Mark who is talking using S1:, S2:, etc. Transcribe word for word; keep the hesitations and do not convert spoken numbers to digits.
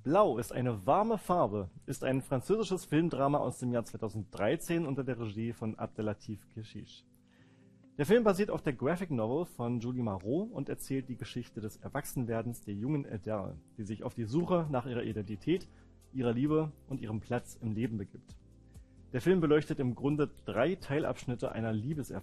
S1: Blau ist eine warme Farbe ist ein französisches Filmdrama aus dem Jahr zweitausenddreizehn unter der Regie von Abdelatif Kechiche. Der Film basiert auf der Graphic Novel von Julie Marot und erzählt die Geschichte des Erwachsenwerdens der jungen Adele, die sich auf die Suche nach ihrer Identität, ihrer Liebe und ihrem Platz im Leben begibt. Der Film beleuchtet im Grunde drei Teilabschnitte einer Liebeserfahrung